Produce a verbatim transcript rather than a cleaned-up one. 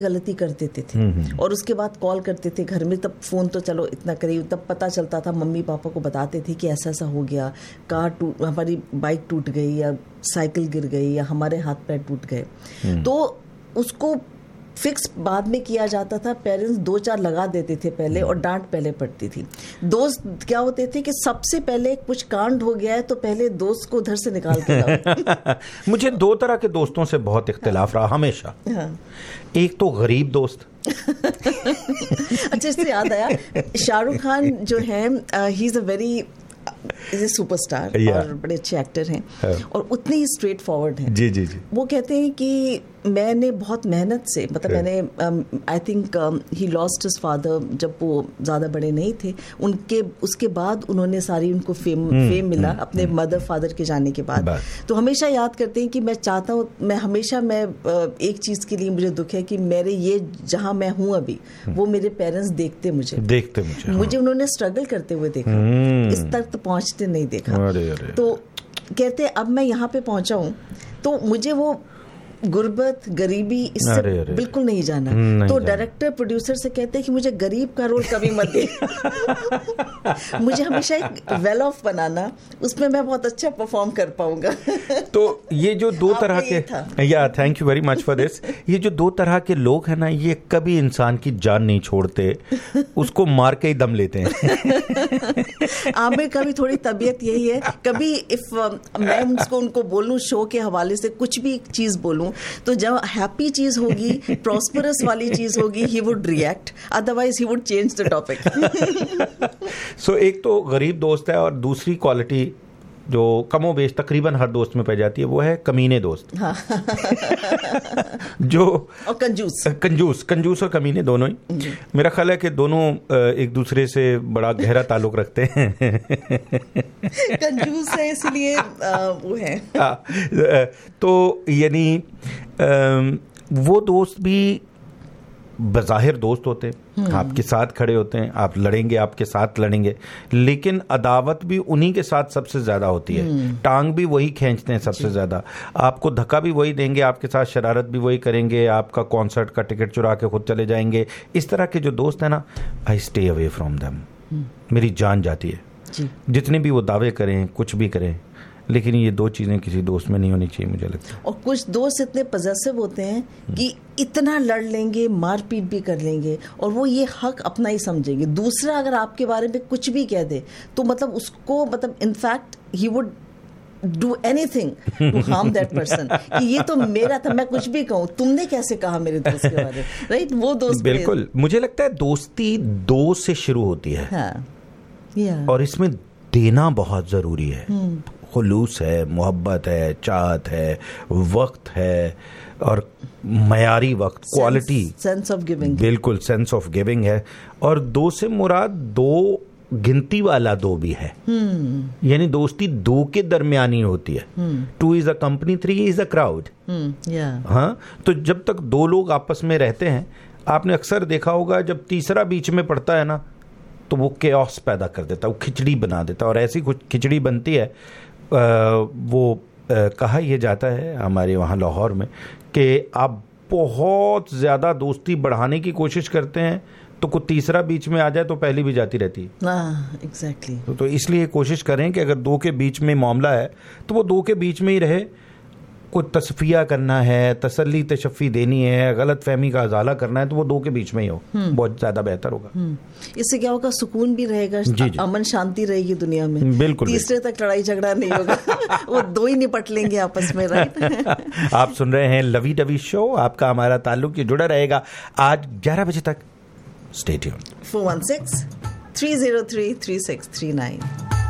गलती कर देते थे और उसके बाद कॉल करते थे घर में। तब फोन तो चलो इतना करीब, तब पता चलता था, मम्मी पापा को बताते थे कि ऐसा ऐसा हो गया, कार टूट, हमारी बाइक टूट गई या साइकिल गिर गई या हमारे हाथ पैर टूट गए। तो उसको फिक्स बाद में किया जाता था। पेरेंट्स दो चार लगा देते थे पहले और डांट पहले पड़ती थी। दोस्त क्या होते थे कि सबसे पहले कुछ कांड हो गया है तो पहले दोस्त को उधर से निकाल के लाओ। मुझे दो तरह के दोस्तों से बहुत इख्तिलाफ रहा हमेशा। हाँ। एक तो गरीब दोस्त। अच्छा, इससे याद आया, शाहरुख खान जो है, he is a very superstar और बड़े अच्छे एक्टर हैं और उतने ही स्ट्रेट फॉरवर्ड हैं। जी जी जी। वो कहते हैं कि मैंने बहुत मेहनत से, मतलब मैंने I think he lost his father जब वो ज़्यादा बड़े नहीं थे, उनके उसके बाद उन्होंने सारी उनको फेम फेम मिला अपने मदर फादर के जाने के बाद। तो हमेशा याद करते हैं कि मैं चाहता हूँ, मैं हमेशा मैं एक चीज़ के लिए मुझे दुख है कि मेरे ये जहाँ मैं हूँ अभी, वो मेरे पेरेंट्स देखते मुझे देखते मुझे मुझे उन्होंने स्ट्रगल करते हुए देखा, इस तक तो पहुँचते नहीं देखा। अरे अरे। तो कहते अब मैं यहाँ पे पहुँचा हूँ तो मुझे वो गुर्बत, गरीबी, इससे अरे अरे बिल्कुल नहीं जाना। नहीं तो जाना। डायरेक्टर प्रोड्यूसर से कहते हैं कि मुझे गरीब का रोल कभी मत दे। मुझे हमेशा एक वेल ऑफ बनाना, उसमें मैं बहुत अच्छा परफॉर्म कर पाऊंगा। तो ये जो दो तरह के, या thank you very much for this, ये जो दो तरह के लोग हैं ना, ये कभी इंसान की जान नहीं छोड़ते, उसको मार के ही दम लेते हैं। आमिर का भी थोड़ी तबीयत यही है, कभी इफ मैं उसको उनको बोलूं शो के हवाले से कुछ भी चीज बोलूं तो जब हैप्पी चीज होगी, प्रॉस्परस वाली चीज होगी, he would react, otherwise he would change the topic. सो एक तो गरीब दोस्त है और दूसरी क्वालिटी जो कमोबेश तकरीबन हर दोस्त में पाई जाती है वो है कमीने दोस्त। हाँ। जो और कंजूस कंजूस कंजूस और कमीने दोनों ही, मेरा ख्याल है कि दोनों एक दूसरे से बड़ा गहरा ताल्लुक रखते हैं। कंजूस है इसलिए वो है। तो यानी वो दोस्त भी बज़ाहिर दोस्त होते हैं, आपके साथ खड़े होते हैं, आप लड़ेंगे आपके साथ लड़ेंगे, लेकिन अदावत भी उन्हीं के साथ सबसे ज्यादा होती है, टांग भी वही खींचते हैं सबसे ज्यादा, आपको धक्का भी वही देंगे, आपके साथ शरारत भी वही करेंगे, आपका कॉन्सर्ट का टिकट चुरा के खुद चले जाएंगे। इस तरह के जो दोस्त हैं ना, I stay away from them. मेरी जान जाती है, जितने भी वो दावे करें, कुछ भी करें, लेकिन ये दो चीजें किसी दोस्त में नहीं होनी चाहिए मुझे लगता है। और कुछ दोस्त इतने पॉजेसिव होते हैं कि इतना लड़ लेंगे, मारपीट भी कर लेंगे और वो ये हक अपना ही समझेंगे। दूसरा अगर आपके बारे में कुछ भी कह दे तो मतलब उसको, मतलब in fact he would do anything to harm that person, कि ये तो मेरा था, मैं कुछ भी कहूँ, तुमने कैसे कहा मेरे दोस्त के बारे में, राइट? वो दोस्त बिल्कुल। मुझे लगता है दोस्ती दो से शुरू होती है। हाँ, yeah. और इसमें देना बहुत जरूरी है। खुलूस है, मोहब्बत है, चाहत है, वक्त है और मयारी वक्त, क्वालिटी, सेंस ऑफ गिविंग, बिल्कुल सेंस ऑफ गिविंग है। और दो से मुराद दो गिनती वाला दो भी है, hmm. यानी दोस्ती दो के दरमियानी होती है। Two is a company, three is a crowd. हाँ, तो जब तक दो लोग आपस में रहते हैं, आपने अक्सर देखा होगा जब तीसरा बीच में पड़ता है ना, तो वो केओस पैदा कर देता है, वो खिचड़ी बना देता है। और ऐसी कुछ खिचड़ी बनती है, आ, वो आ, कहा यह जाता है हमारे वहाँ लाहौर में कि आप बहुत ज़्यादा दोस्ती बढ़ाने की कोशिश करते हैं तो कोई तीसरा बीच में आ जाए तो पहली भी जाती रहती है। एग्जैक्टली। तो, तो इसलिए कोशिश करें कि अगर दो के बीच में मामला है तो वो दो के बीच में ही रहे। कोई तसफिया करना है, तसल्ली तशफ़ी देनी है, गलत फहमी का अजाला करना है, तो वो दो के बीच में ही हो, बहुत ज्यादा बेहतर होगा। इससे क्या होगा, सुकून भी रहेगा, जी जी। अमन शांति रहेगी दुनिया में। बिल्कुल। तीसरे तक लड़ाई झगड़ा नहीं होगा। वो दो ही निपट लेंगे आपस में, राइट? आप सुन रहे हैं लवी डवी शो, आपका हमारा ताल्लुक ये जुड़ा रहेगा आज ग्यारह बजे तक। Stay tuned. Four one six three zero three three six three nine